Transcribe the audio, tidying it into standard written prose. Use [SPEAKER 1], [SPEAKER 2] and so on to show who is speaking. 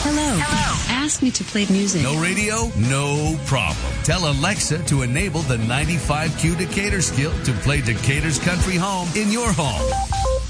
[SPEAKER 1] Hello. Ask me to play music.
[SPEAKER 2] No radio? No problem. Tell Alexa to enable the 95Q Decatur skill to play Decatur's country home in your home.